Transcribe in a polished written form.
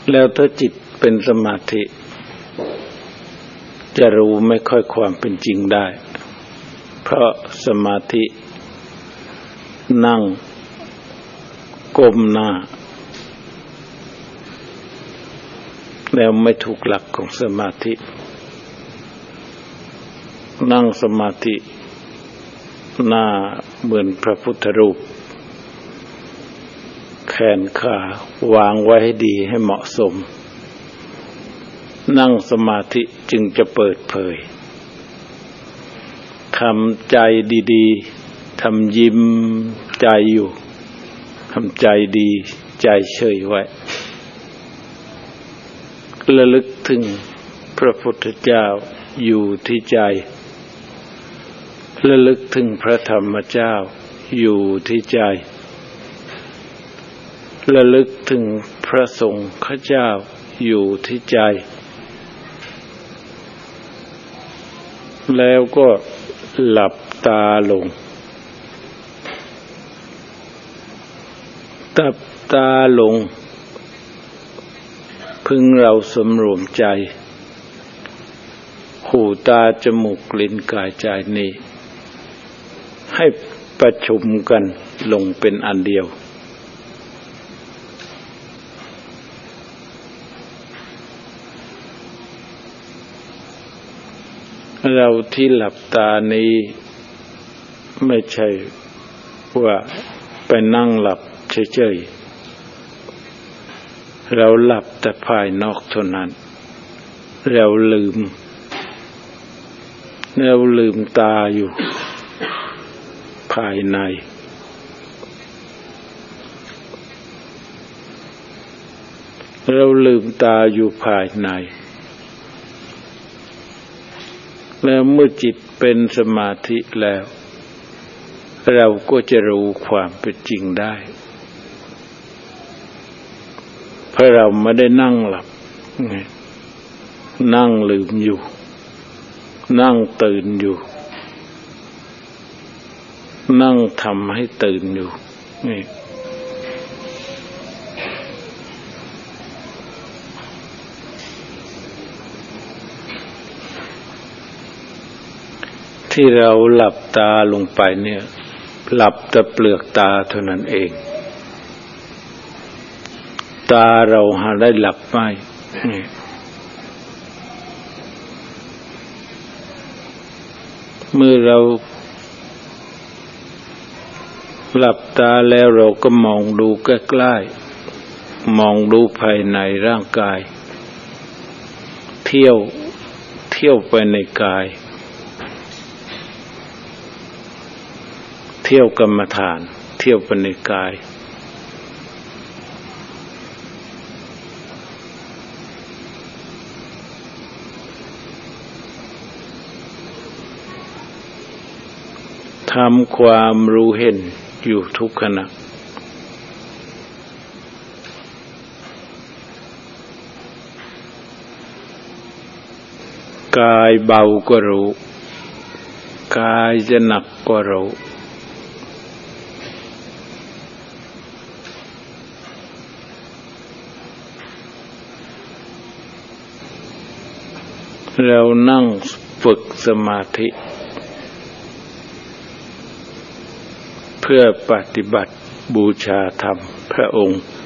แล้วถ้าจิตเป็นสมาธิจะรู้ไม่ค่อยความเป็นจริงได้เพราะสมาธินั่งก้มหน้าแล้วไม่ถูกหลักของสมาธินั่งสมาธิหน้าเหมือนพระพุทธรูปแขนขาวางไว้ให้ดีให้เหมาะสมนั่งสมาธิจึงจะเปิดเผยทำใจดีๆทำยิ้มใจอยู่ทำใจดีใจเฉยไว้ระลึกถึงพระพุทธเจ้าอยู่ที่ใจระลึกถึงพระธรรมเจ้าอยู่ที่ใจระลึกถึงพระสงฆ์เจ้าอยู่ที่ใจแล้วก็หลับตาลงตับตาลงพึงเราสำรวมใจหูตาจมูกลิ้นกายใจนี้ให้ประชุมกันลงเป็นอันเดียวเราที่หลับตานี้ไม่ใช่ว่าไปนั่งหลับเฉยๆเราหลับแต่ภายนอกเท่านั้นเราลืมตาอยู่ภายในเราลืมตาอยู่ภายในแล้วเมื่อจิตเป็นสมาธิแล้วเราก็จะรู้ความเป็นจริงได้เพราะเราไม่ได้นั่งหลับนั่งลืมอยู่นั่งตื่นอยู่นั่งทำให้ตื่นอยู่นี่ที่เราหลับตาลงไปเนี่ยหลับแต่เปลือกตาเท่านั้นเองตาเราหาได้หลับไหมเมื่อเราหลับตาแล้วเราก็มองดูใกล้ๆมองดูภายในร่างกายเที่ยวไปในกายเที่ยวกรรมฐานเที่ยวไปในกายทำความรู้เห็นอยู่ทุกขณะกายเบาก็รู้กายจะหนักก็รู้เรานั่งฝึกสมาธิเพื่อปฏิบัติบูชาธรรมพระองค์